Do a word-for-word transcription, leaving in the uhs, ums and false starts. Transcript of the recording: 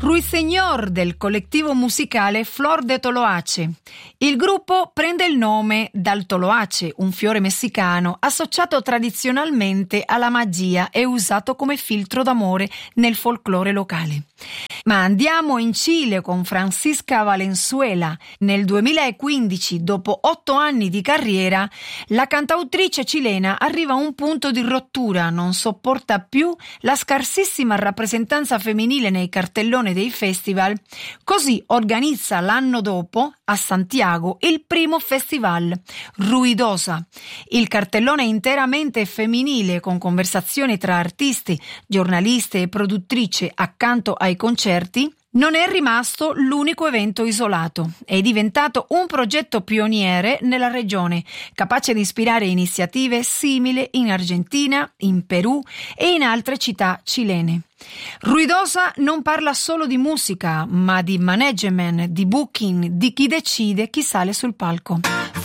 Ruiseñor del collettivo musicale Flor de Toloache. Il gruppo prende il nome dal toloache, un fiore messicano associato tradizionalmente alla magia e usato come filtro d'amore nel folklore locale. Ma andiamo in Cile con Francisca Valenzuela. Nel duemilaquindici, dopo otto anni di carriera, la cantautrice cilena arriva a un punto di rottura, non sopporta più la scarsissima rappresentanza femminile nei cartelloni dei festival, così organizza l'anno dopo a Santiago il primo festival, Ruidosa. Il cartellone è interamente femminile, con conversazioni tra artisti, giornaliste e produttrici accanto ai concerti. Non è rimasto l'unico evento isolato, è diventato un progetto pioniere nella regione, capace di ispirare iniziative simili in Argentina, in Perù e in altre città cilene. Ruidosa non parla solo di musica, ma di management, di booking, di chi decide chi sale sul palco.